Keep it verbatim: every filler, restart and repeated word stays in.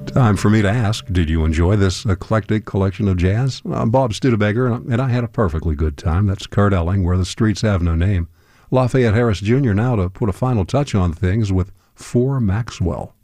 Time for me to ask, did you enjoy this eclectic collection of jazz? I'm Bob Studebaker, and I had a perfectly good time. That's Kurt Elling, Where the Streets Have No Name. Lafayette Harris Junior now to put a final touch on things with For Maxwell.